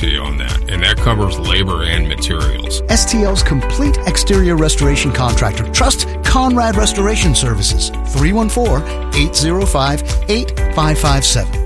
warranty on that, and that covers labor and materials. STL's complete exterior restoration contractor. Trust Conrad Restoration Services. 314-805-8557.